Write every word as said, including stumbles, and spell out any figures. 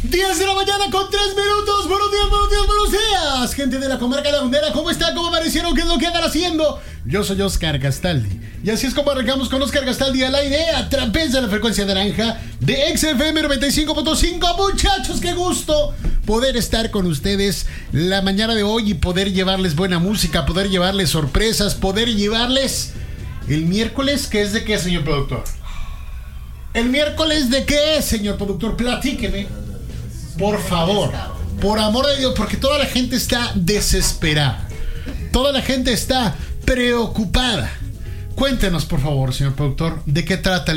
diez de la mañana con tres minutos. Buenos días, buenos días, buenos días. Gente de la comarca lagunera, ¿cómo están? ¿Cómo amanecieron? ¿Qué es lo que andan haciendo? Yo soy Oscar Gastaldi. Y así es como arrancamos con Oscar Gastaldi al aire a través de la frecuencia naranja de X F M noventa y cinco punto cinco. Muchachos, qué gusto poder estar con ustedes la mañana de hoy y poder llevarles buena música, poder llevarles sorpresas, poder llevarles el miércoles, ¿qué es de qué, señor productor? ¿El miércoles de qué es, señor productor? Platíqueme. Por favor, por amor de Dios, porque toda la gente está desesperada. Toda la gente está preocupada. Cuéntenos, por favor, señor productor, ¿de qué trata el